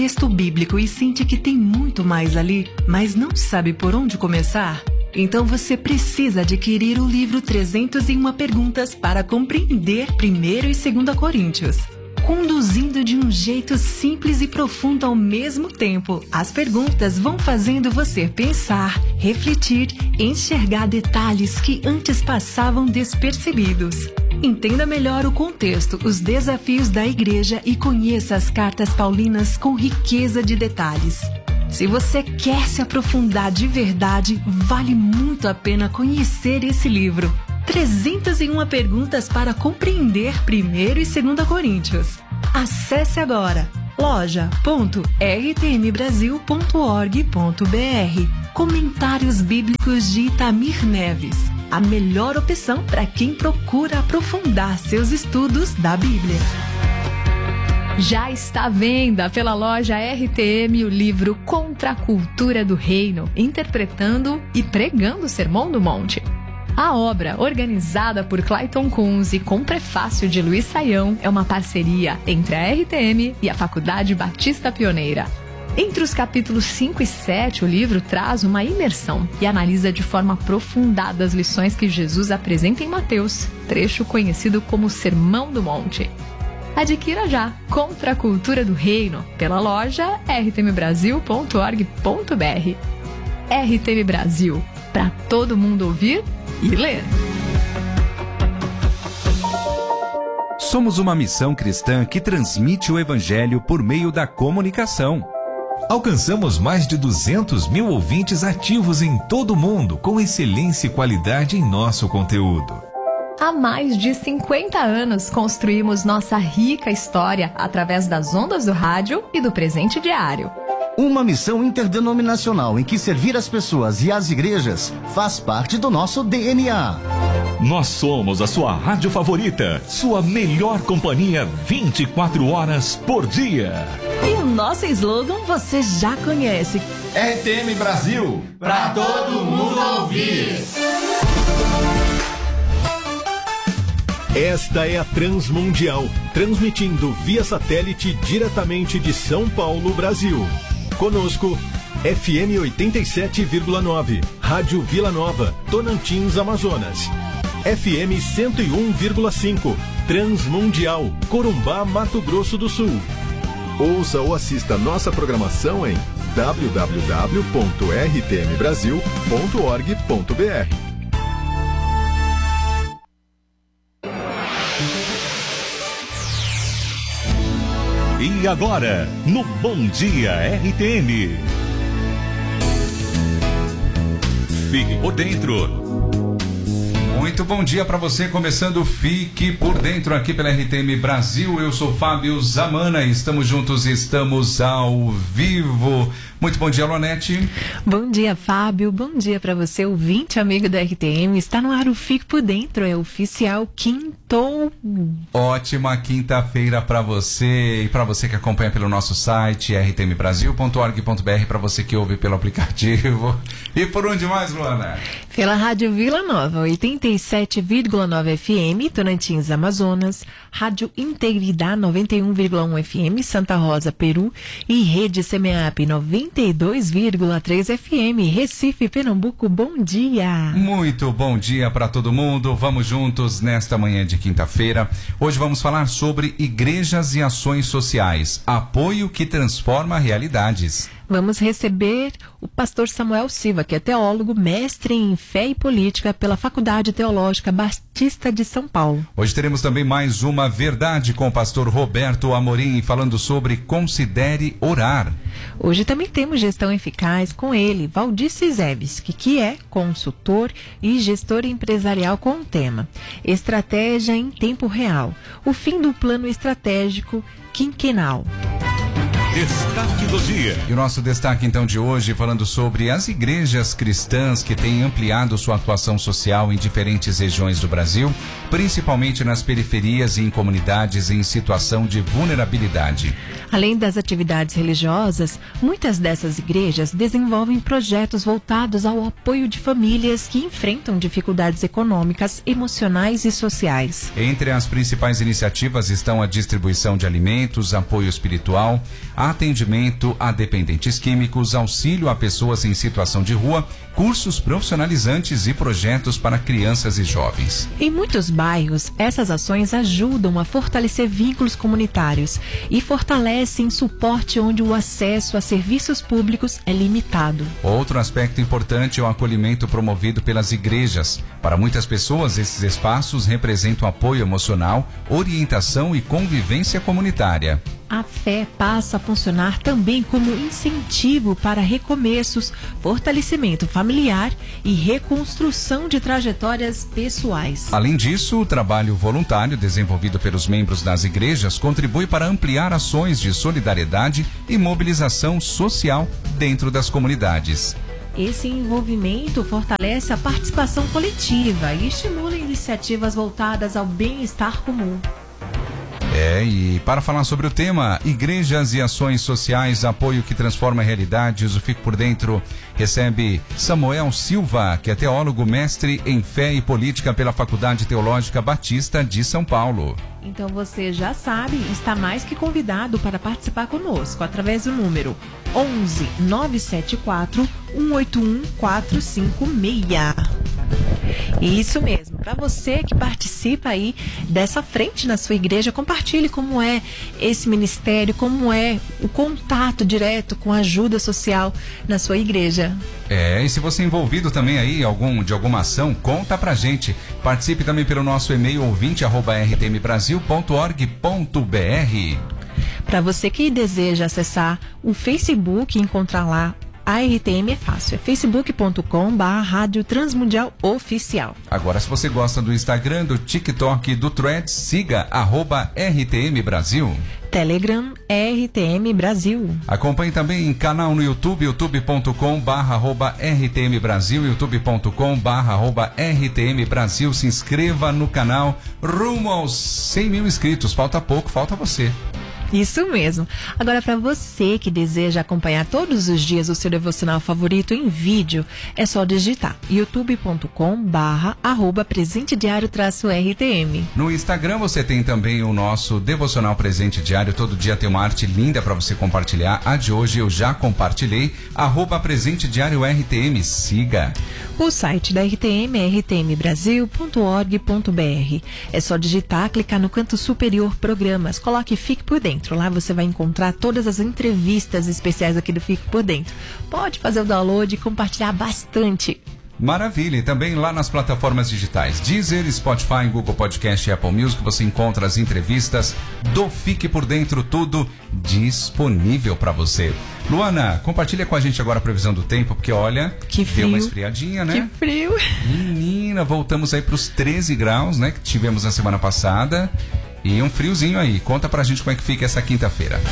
Texto bíblico e sente que tem muito mais ali, mas não sabe por onde começar? Então você precisa adquirir o livro 301 Perguntas para compreender 1º e 2º Coríntios. Conduzindo de um jeito simples e profundo ao mesmo tempo, as perguntas vão fazendo você pensar, refletir, enxergar detalhes que antes passavam despercebidos. Entenda melhor o contexto, os desafios da igreja e conheça as cartas paulinas com riqueza de detalhes. Se você quer se aprofundar de verdade, vale muito a pena conhecer esse livro. 301 Perguntas para compreender 1º e 2º Coríntios. Acesse agora loja.rtmbrasil.org.br. Comentários Bíblicos de Itamir Neves. A melhor opção para quem procura aprofundar seus estudos da Bíblia. Já está à venda pela loja RTM o livro Contra a Cultura do Reino, interpretando e pregando o Sermão do Monte. A obra, organizada por Clayton Kunz e com prefácio de Luiz Saião, é uma parceria entre a RTM e a Faculdade Batista Pioneira. Entre os capítulos 5 e 7, o livro traz uma imersão e analisa de forma aprofundada as lições que Jesus apresenta em Mateus, trecho conhecido como Sermão do Monte. Adquira já Contra a Cultura do Reino pela loja rtmbrasil.org.br. RTM Brasil, para todo mundo ouvir e ler. Somos uma missão cristã que transmite o Evangelho por meio da comunicação. Alcançamos mais de 200 mil ouvintes ativos em todo o mundo, com excelência e qualidade em nosso conteúdo. Há mais de 50 anos construímos nossa rica história através das ondas do rádio e do presente diário. Uma missão interdenominacional em que servir as pessoas e as igrejas faz parte do nosso DNA. Nós somos a sua rádio favorita, sua melhor companhia 24 horas por dia. E o nosso slogan você já conhece. RTM Brasil, pra todo mundo ouvir. Esta é a Transmundial, transmitindo via satélite diretamente de São Paulo, Brasil. Conosco, FM 87,9, Rádio Vila Nova, Tocantins, Amazonas. FM 101,5, Transmundial, Corumbá, Mato Grosso do Sul. Ouça ou assista nossa programação em www.rtmbrasil.org.br. E agora, no Bom Dia RTM. Fique por dentro. Muito bom dia para você, começando Fique por Dentro aqui pela RTM Brasil. Eu sou Fábio Zamana, estamos juntos, estamos ao vivo. Muito bom dia, Lonete. Bom dia, Fábio. Bom dia para você, ouvinte, amigo da RTM. Está no ar o Fique por Dentro, é oficial, quintou. Ótima quinta-feira para você e para você que acompanha pelo nosso site rtmbrasil.org.br, para você que ouve pelo aplicativo. E por onde mais, Luana? Pela Rádio Vila Nova, 87,9 FM, Tocantins, Amazonas, Rádio Integridade 91,1 FM, Santa Rosa, Peru, e Rede CMEAP 92,3 FM, Recife, Pernambuco. Bom dia! Muito bom dia para todo mundo. Vamos juntos nesta manhã de quinta-feira. Hoje vamos falar sobre igrejas e ações sociais, apoio que transforma realidades. Vamos receber o pastor Samuel Silva, que é teólogo, mestre em fé e política pela Faculdade Teológica Batista de São Paulo. Hoje teremos também mais uma verdade com o pastor Roberto Amorim, falando sobre considere orar. Hoje também temos gestão eficaz com ele, Valdir Cizevski, que é consultor e gestor empresarial com o tema Estratégia em Tempo Real, o fim do plano estratégico quinquenal. Destaque do dia. E o nosso destaque então de hoje, falando sobre as igrejas cristãs que têm ampliado sua atuação social em diferentes regiões do Brasil, principalmente nas periferias e em comunidades em situação de vulnerabilidade. Além das atividades religiosas, muitas dessas igrejas desenvolvem projetos voltados ao apoio de famílias que enfrentam dificuldades econômicas, emocionais e sociais. Entre as principais iniciativas estão a distribuição de alimentos, apoio espiritual, atendimento atendimento a dependentes químicos, auxílio a pessoas em situação de rua, cursos profissionalizantes e projetos para crianças e jovens. Em muitos bairros, essas ações ajudam a fortalecer vínculos comunitários e fortalecem suporte onde o acesso a serviços públicos é limitado. Outro aspecto importante é o acolhimento promovido pelas igrejas. Para muitas pessoas, esses espaços representam apoio emocional, orientação e convivência comunitária. A fé passa a funcionar também como incentivo para recomeços, fortalecimento familiar e reconstrução de trajetórias pessoais. Além disso, o trabalho voluntário desenvolvido pelos membros das igrejas contribui para ampliar ações de solidariedade e mobilização social dentro das comunidades. Esse envolvimento fortalece a participação coletiva e estimula iniciativas voltadas ao bem-estar comum. E para falar sobre o tema Igrejas e Ações Sociais, apoio que transforma realidades, o Fique por Dentro recebe Samuel Silva, que é teólogo, mestre em fé e política pela Faculdade Teológica Batista de São Paulo. Então você já sabe, está mais que convidado para participar conosco através do número 11 974 181 456. Isso mesmo, para você que participa aí dessa frente na sua igreja, compartilhe como é esse ministério, como é o contato direto com a ajuda social na sua igreja. E se você é envolvido também aí de alguma ação, conta pra gente. Participe também pelo nosso e-mail ouvinte@rtmbrasil.org.br. Para você que deseja acessar o Facebook e encontrar lá a RTM é fácil, é facebook.com/Rádio Transmundial Oficial. Agora, se você gosta do Instagram, do TikTok, do Threads, siga @RTM Brasil. Telegram RTM Brasil. Acompanhe também em canal no YouTube, youtube.com/RTM Brasil, youtube.com/RTM Brasil. Se inscreva no canal rumo aos 100 mil inscritos. Falta pouco, falta você. Isso mesmo. Agora, para você que deseja acompanhar todos os dias o seu devocional favorito em vídeo, é só digitar youtube.com/presentediário-RTM. No Instagram você tem também o nosso devocional Presente Diário. Todo dia tem uma arte linda para você compartilhar. A de hoje eu já compartilhei. @presentediário-RTM. Siga. O site da RTM é rtmbrasil.org.br. É só digitar, clicar no canto superior Programas, coloque Fique por Dentro. Lá você vai encontrar todas as entrevistas especiais aqui do Fique por Dentro. Pode fazer o download e compartilhar bastante. Maravilha, e também lá nas plataformas digitais Deezer, Spotify, Google Podcast e Apple Music você encontra as entrevistas do Fique por Dentro, tudo disponível para você. Luana, compartilha com a gente agora a previsão do tempo, porque olha, que frio, deu uma esfriadinha, né? Que frio. Menina, voltamos aí para os 13 graus, né, que tivemos na semana passada. E um friozinho aí. Conta pra gente como é que fica essa quinta-feira.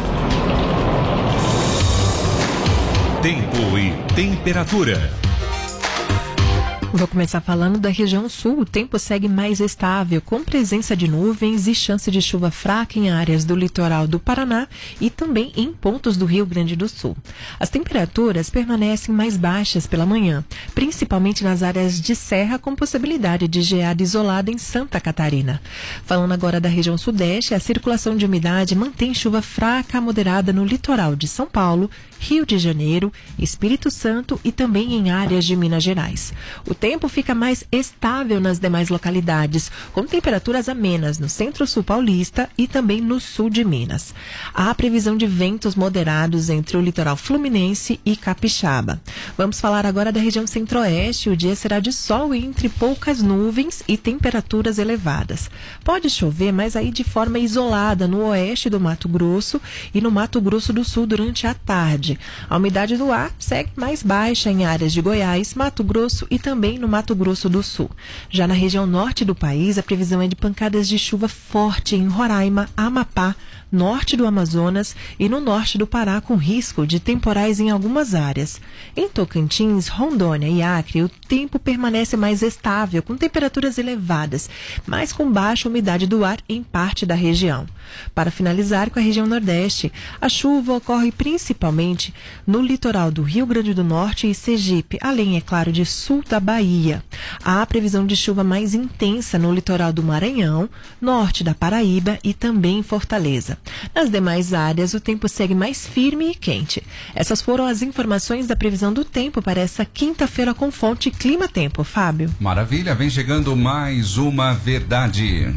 Tempo e temperatura. Vou começar falando da região sul. O tempo segue mais estável, com presença de nuvens e chance de chuva fraca em áreas do litoral do Paraná e também em pontos do Rio Grande do Sul. As temperaturas permanecem mais baixas pela manhã, principalmente nas áreas de serra, com possibilidade de geada isolada em Santa Catarina. Falando agora da região sudeste, a circulação de umidade mantém chuva fraca a moderada no litoral de São Paulo, Rio de Janeiro, Espírito Santo e também em áreas de Minas Gerais. O tempo fica mais estável nas demais localidades, com temperaturas amenas no centro-sul paulista e também no sul de Minas. Há previsão de ventos moderados entre o litoral fluminense e capixaba. Vamos falar agora da região centro-oeste. O dia será de sol entre poucas nuvens e temperaturas elevadas. Pode chover, mas aí de forma isolada no oeste do Mato Grosso e no Mato Grosso do Sul durante a tarde. A umidade do ar segue mais baixa em áreas de Goiás, Mato Grosso e também no Mato Grosso do Sul. Já na região norte do país, a previsão é de pancadas de chuva forte em Roraima, Amapá, norte do Amazonas e no norte do Pará, com risco de temporais em algumas áreas. Em Tocantins, Rondônia e Acre, o tempo permanece mais estável, com temperaturas elevadas, mas com baixa umidade do ar em parte da região. Para finalizar com a região nordeste, a chuva ocorre principalmente no litoral do Rio Grande do Norte e Sergipe, além, é claro, de sul da Bahia. Há previsão de chuva mais intensa no litoral do Maranhão, norte da Paraíba e também em Fortaleza. Nas demais áreas, o tempo segue mais firme e quente. Essas foram as informações da previsão do tempo para essa quinta-feira com fonte Clima Tempo. Fábio. Maravilha, vem chegando mais uma verdade.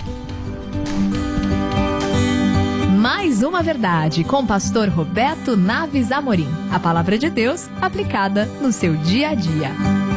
Mais uma verdade com o pastor Roberto Naves Amorim. A palavra de Deus aplicada no seu dia a dia.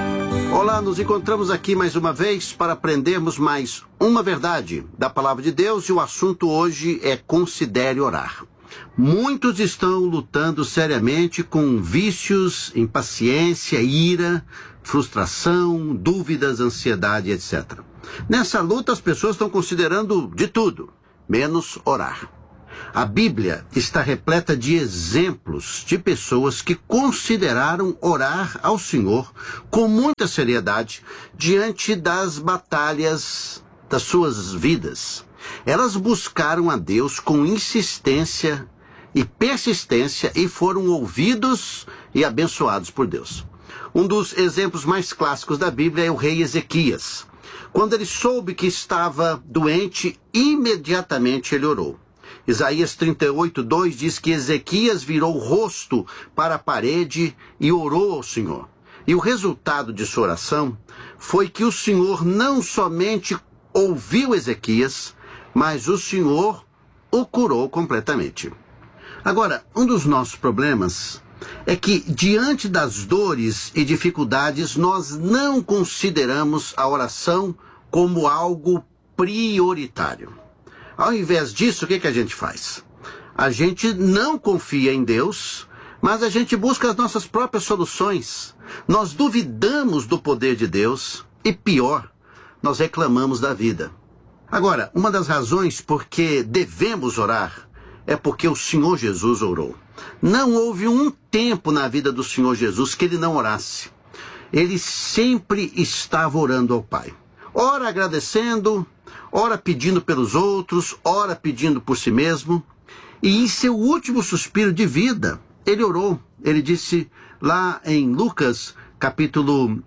Olá, nos encontramos aqui mais uma vez para aprendermos mais uma verdade da palavra de Deus e o assunto hoje é considere orar. Muitos estão lutando seriamente com vícios, impaciência, ira, frustração, dúvidas, ansiedade, etc. Nessa luta as pessoas estão considerando de tudo, menos orar. A Bíblia está repleta de exemplos de pessoas que consideraram orar ao Senhor com muita seriedade diante das batalhas das suas vidas. Elas buscaram a Deus com insistência e persistência e foram ouvidos e abençoados por Deus. Um dos exemplos mais clássicos da Bíblia é o rei Ezequias. Quando ele soube que estava doente, imediatamente ele orou. Isaías 38:2 diz que Ezequias virou o rosto para a parede e orou ao Senhor. E o resultado de sua oração foi que o Senhor não somente ouviu Ezequias, mas o Senhor o curou completamente. Agora, um dos nossos problemas é que, diante das dores e dificuldades, nós não consideramos a oração como algo prioritário. Ao invés disso, o que a gente faz? A gente não confia em Deus, mas a gente busca as nossas próprias soluções. Nós duvidamos do poder de Deus e, pior, nós reclamamos da vida. Agora, uma das razões por que devemos orar é porque o Senhor Jesus orou. Não houve um tempo na vida do Senhor Jesus que ele não orasse. Ele sempre estava orando ao Pai. Ora agradecendo, ora pedindo pelos outros, ora pedindo por si mesmo. E em seu último suspiro de vida, ele orou. Ele disse lá em Lucas, capítulo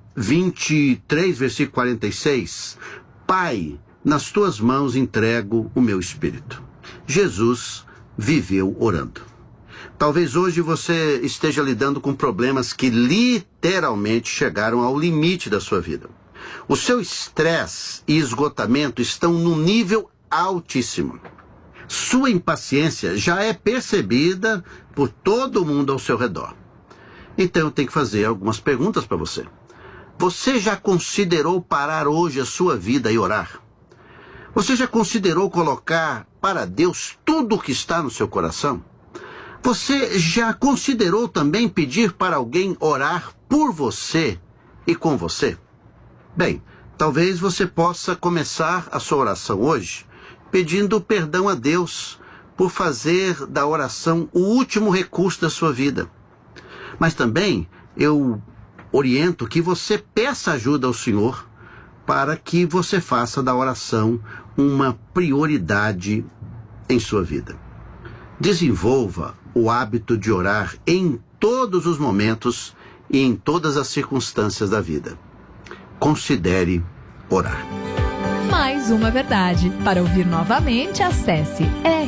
23, versículo 46, Pai, nas tuas mãos entrego o meu espírito. Jesus viveu orando. Talvez hoje você esteja lidando com problemas que literalmente chegaram ao limite da sua vida. O seu estresse e esgotamento estão num nível altíssimo. Sua impaciência já é percebida por todo mundo ao seu redor. Então eu tenho que fazer algumas perguntas para você. Você já considerou parar hoje a sua vida e orar? Você já considerou colocar para Deus tudo o que está no seu coração? Você já considerou também pedir para alguém orar por você e com você? Bem, talvez você possa começar a sua oração hoje pedindo perdão a Deus por fazer da oração o último recurso da sua vida. Mas também eu oriento que você peça ajuda ao Senhor para que você faça da oração uma prioridade em sua vida. Desenvolva o hábito de orar em todos os momentos e em todas as circunstâncias da vida. Considere orar. Mais uma verdade. Para ouvir novamente, acesse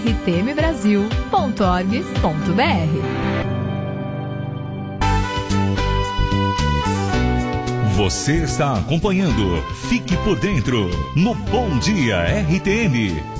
rtmbrasil.org.br. Você está acompanhando Fique por Dentro no Bom Dia RTM.